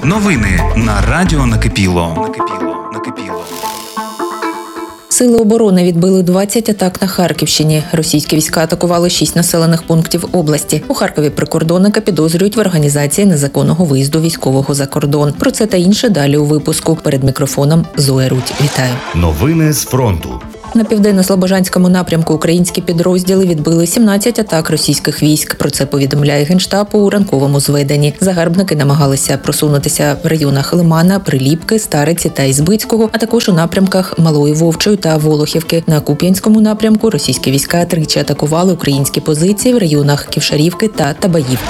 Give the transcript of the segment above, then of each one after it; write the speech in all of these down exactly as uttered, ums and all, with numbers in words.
Новини на Радіо Накипіло. Накипіло. Накипіло. Сили оборони відбили двадцять атак на Харківщині. Російські війська атакували шість населених пунктів області. У Харкові прикордонника підозрюють в організації незаконного виїзду військового за кордон. Про це та інше далі у випуску. Перед мікрофоном Зоя Рудь. Вітаю. Новини з фронту. На південно-слобожанському напрямку українські підрозділи відбили сімнадцять атак російських військ. Про це повідомляє Генштаб у ранковому зведенні. Загарбники намагалися просунутися в районах Лимана, Приліпки, Стариці та Ізбицького, а також у напрямках Малої Вовчої та Волохівки. На Куп'янському напрямку російські війська тричі атакували українські позиції в районах Ківшарівки та Табаївки.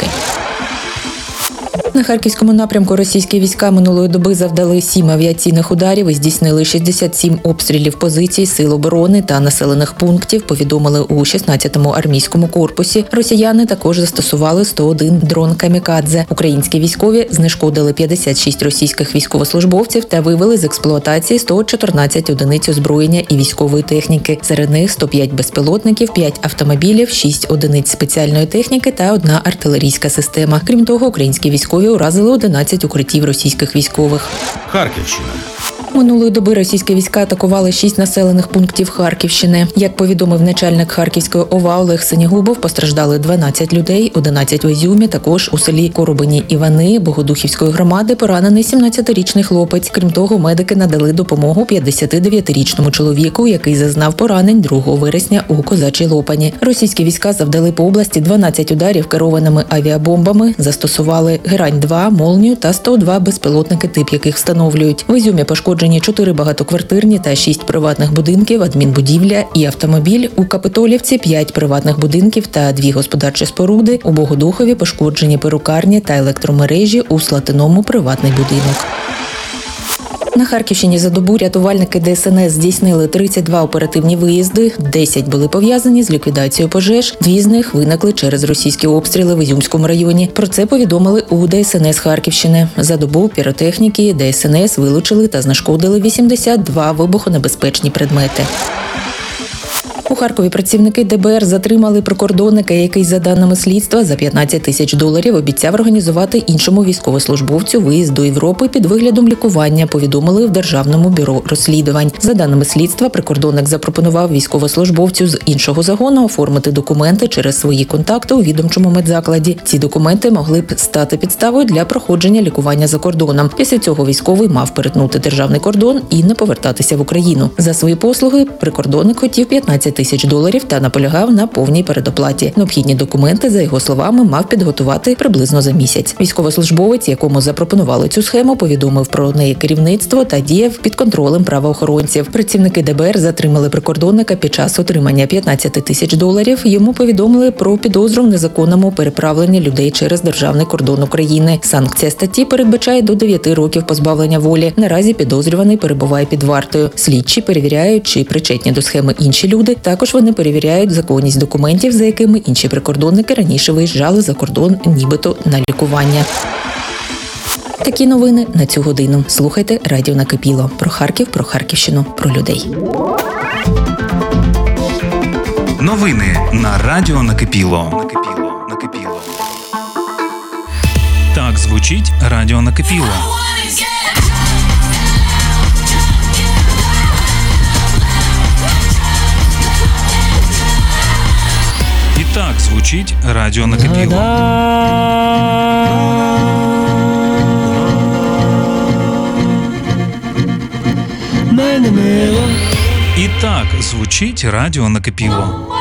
На Харківському напрямку російські війська минулої доби завдали сім авіаційних ударів і здійснили шістдесят сім обстрілів позицій сил оборони та населених пунктів, повідомили у шістнадцятому армійському корпусі. Росіяни також застосували сто один дрон «Камікадзе». Українські військові знешкодили п'ятдесят шість російських військовослужбовців та вивели з експлуатації сто чотирнадцять одиниць озброєння і військової техніки. Серед них сто п'ять безпілотників, п'ять автомобілів, шість одиниць спеціальної техніки та одна артилерійська система. Крім того, українські військові уразили одинадцять укриттів російських військових. Харківщина. Минулої доби російські війська атакували шість населених пунктів Харківщини. Як повідомив начальник Харківської ОВА Олег Синігубов, постраждали дванадцять людей, одинадцять в Ізюмі, також у селі Коробині Івани Богодухівської громади поранений сімнадцятирічний хлопець. Крім того, медики надали допомогу п'ятдесятидев'ятирічному чоловіку, який зазнав поранень другого вересня у Козачій Лопані. Російські війська завдали по області дванадцять ударів керованими авіабомбами, застосували Герань два, Молнію та сто два безпілотники, тип яких встановлюють. В Ізюмі пошкоджені чотири багатоквартирні та шість приватних будинків, адмінбудівля і автомобіль. У Капитолівці п'ять приватних будинків та дві господарчі споруди. У Богодухові пошкоджені перукарні та електромережі, у Слатиному приватний будинок. На Харківщині за добу рятувальники Де Ес Ен Ес здійснили тридцять два оперативні виїзди, десять були пов'язані з ліквідацією пожеж, дві з них виникли через російські обстріли в Ізюмському районі. Про це повідомили у Де Ес Ен Ес Харківщини. За добу піротехніки Де Ес Ен Ес вилучили та знешкодили вісімдесят два вибухонебезпечні предмети. У Харкові працівники Де Бе Ер затримали прикордонника, який, за даними слідства, за п'ятнадцять тисяч доларів обіцяв організувати іншому військовослужбовцю виїзд до Європи під виглядом лікування, повідомили в Державному бюро розслідувань. За даними слідства, прикордонник запропонував військовослужбовцю з іншого загону оформити документи через свої контакти у відомчому медзакладі. Ці документи могли б стати підставою для проходження лікування за кордоном. Після цього військовий мав перетнути державний кордон і не повертатися в Україну. За свої послуги прикордонник хотів п'ятнадцять тисяч доларів та наполягав на повній передоплаті. Необхідні документи, за його словами, мав підготувати приблизно за місяць. Військовослужбовець, якому запропонували цю схему, повідомив про неї керівництво та діяв під контролем правоохоронців. Працівники Де Бе Ер затримали прикордонника під час отримання п'ятнадцять тисяч доларів. Йому повідомили про підозру в незаконному переправленні людей через державний кордон України. Санкція статті передбачає до дев'яти років позбавлення волі. Наразі підозрюваний перебуває під вартою. Слідчі перевіряють, чи причетні до схеми інші люди. Також вони перевіряють законність документів, за якими інші прикордонники раніше виїжджали за кордон нібито на лікування. Такі новини на цю годину. Слухайте Радіо Накипіло. Про Харків, про Харківщину, про людей. Новини на Радіо Накипіло. Накипіло. Накипіло. Так звучить Радіо Накипіло. Так звучить Радіо Накипіло. І так звучить Радіо Накипіло.